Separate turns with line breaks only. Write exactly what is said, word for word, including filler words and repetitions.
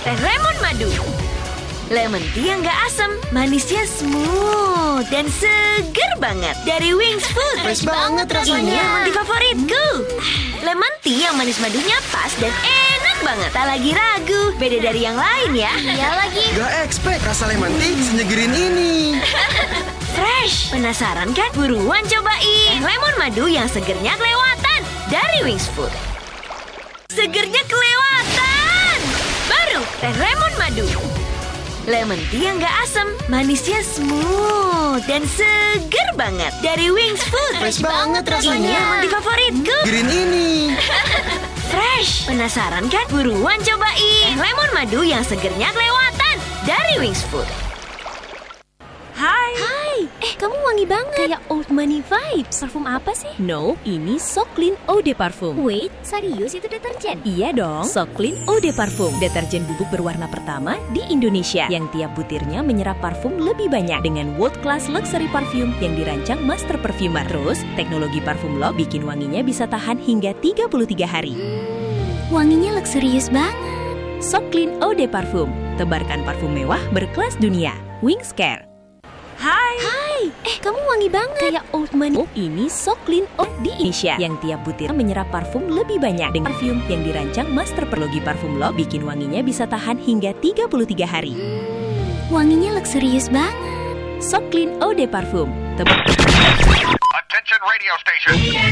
teh lemon madu. Lemon tea yang gak asam, manisnya smooth dan seger banget. Dari Wings Food.
Fresh banget rasanya.
Ini lemon tea favoritku. Lemon tea yang manis madunya pas dan enak banget. Tak lagi ragu, beda dari yang lain ya.
Iya lagi.
Gak expect rasa lemon tea senyegerin ini.
Fresh. Penasaran kan? Buruan cobain. Lemon madu yang segernya kelewatan. Dari Wings Food. Segernya kelewatan. Baru teh lemon madu. Lemon tea yang gak asam, manisnya smooth dan seger banget. Dari Wings Food.
Fresh banget rasanya.
Ini lemon tea favoritku.
Green ini.
Fresh. Penasaran kan? Buruan cobain. Lemon madu yang segernya kelewatan. Dari Wings Food.
Hai.
Hai, eh kamu wangi banget. Kayak old money vibes. Parfum apa sih?
No, ini So Clean Eau de Parfum.
Wait, serius itu deterjen?
Iya dong, So Clean Eau de Parfum. Deterjen bubuk berwarna pertama di Indonesia yang tiap butirnya menyerap parfum lebih banyak dengan world class luxury parfum yang dirancang master perfumer. Terus, teknologi parfum lock bikin wanginya bisa tahan hingga tiga puluh tiga hari.
Hmm, wanginya luxurious banget.
So Clean Eau de Parfum. Tebarkan parfum mewah berkelas dunia. Wings Care. Hai.
Hai, eh kamu wangi banget. Kayak old money.
Oh, ini So Clean Eau di Indonesia yang tiap butir menyerap parfum lebih banyak dengan parfum yang dirancang master teknologi parfum lock bikin wanginya bisa tahan hingga tiga puluh tiga hari.
Hmm, wanginya luxurious banget.
So Clean Eau de Parfum. Tebak.
Attention radio station.